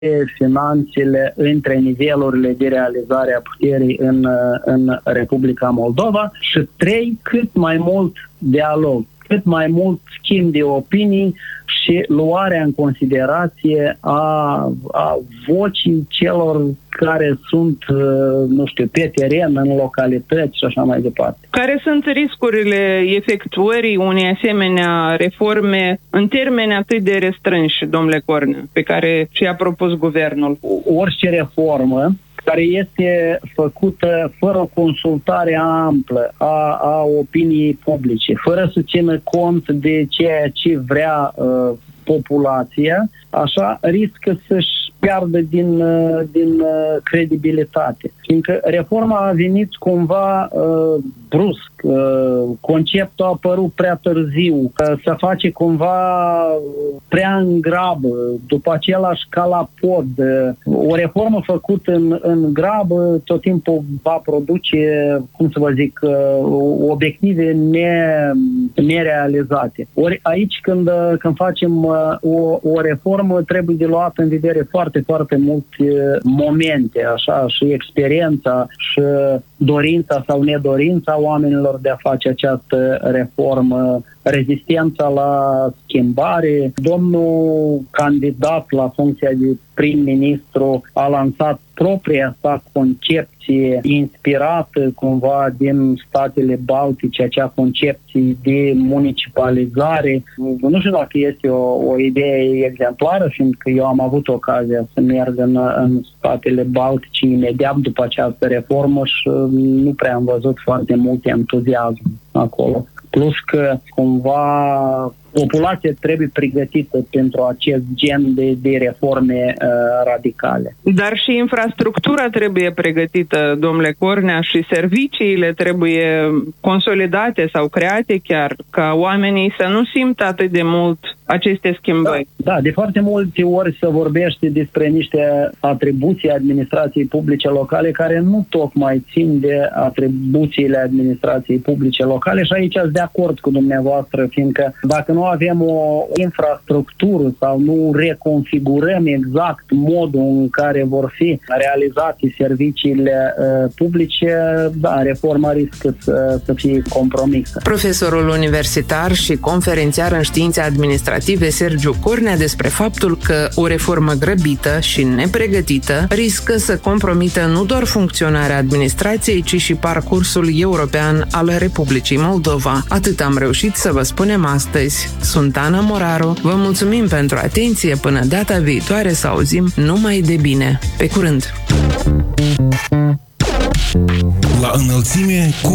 finanțele între nivelurile de realizare a puterii în Republica Moldova și 3, cât mai mult dialog, cât mai mult schimb de opinii și luarea în considerație a vocii celor care sunt, pe teren, în localități și așa mai departe. Care sunt riscurile efectuării unei asemenea reforme în termeni atât de restrânși, domnule Cornea, pe care și-a propus guvernul? Orice reformă care este făcută fără o consultare amplă a opiniei publice, fără să țină cont de ceea ce vrea populația, așa riscă să-și piardă din credibilitate. Fiindcă reforma a venit cumva brusc, conceptul a apărut prea târziu, se face cumva prea în grabă, după același ca la pod. O reformă făcută în grabă tot timpul va produce, obiective nerealizate. Ori aici când facem o reformă trebuie de luat în vedere foarte, foarte multe momente, așa, și experiența și dorința sau nedorința oamenilor de a face această reformă, rezistența la schimbare. Domnul candidat la funcția de prim-ministru a lansat propria sa concepție inspirată cumva din statele baltice, acea concepție de municipalizare. Nu știu dacă este o idee exemplară, fiindcă eu am avut ocazia să merg în statele baltice imediat după această reformă și nu prea am văzut foarte mult entuziasm acolo. Plus că cumva populația trebuie pregătită pentru acest gen de reforme radicale. Dar și infrastructura trebuie pregătită, domnule Cornea, și serviciile trebuie consolidate sau create chiar, ca oamenii să nu simtă atât de mult aceste schimbări. Da, de foarte multe ori se vorbește despre niște atribuții administrației publice locale care nu tocmai țin de atribuțiile administrației publice locale și aici sunt de acord cu dumneavoastră, fiindcă dacă nu avem o infrastructură sau nu reconfigurăm exact modul în care vor fi realizate serviciile publice, da, reforma riscă să fie compromisă. Profesorul universitar și conferențiar în științe administrative Sergiu Cornea despre faptul că o reformă grăbită și nepregătită riscă să compromită nu doar funcționarea administrației, ci și parcursul european al Republicii Moldova. Atât am reușit să vă spunem astăzi. Sunt Ana Moraru, vă mulțumim pentru atenție, până data viitoare să auzim numai de bine. Pe curând! La înălțime cu